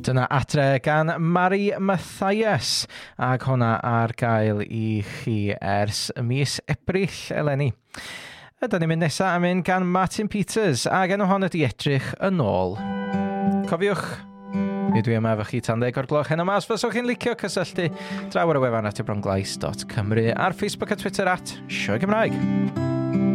Dyna Adre gan Mari Mathias ac hwnna ar gael i chi ers mis Ebrill eleni. Ydyn ni'n mynd nesaf am un gan Martin Peters ac enw hon ydi Edrych yn ôl. Cofiwch, mi dwi yma efo chi tan 10 o'r gloch heno mas. Fyswch chi'n licio cysylltu draw ar y wefan radiobronglais.cymru ar Facebook a Twitter @Sioe Gymraeg.